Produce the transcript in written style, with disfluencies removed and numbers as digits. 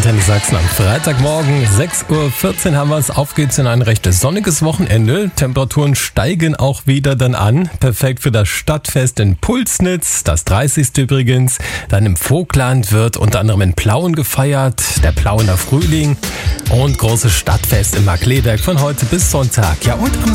Antenne Sachsen am Freitagmorgen, 6:14 Uhr haben wir es. Auf geht's in ein recht sonniges Wochenende. Temperaturen steigen auch wieder dann an. Perfekt für das Stadtfest in Pulsnitz, das 30. übrigens. Dann im Vogtland wird unter anderem in Plauen gefeiert, der Plauener Frühling und großes Stadtfest in Markkleeberg von heute bis Sonntag. Ja, und am